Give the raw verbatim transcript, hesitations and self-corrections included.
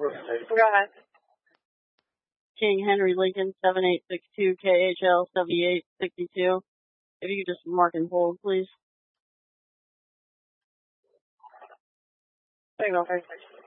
Go ahead. King Henry Lincoln, seven eight six two K H L seventy-eight sixty-two. If you could just mark and hold, please. There you go.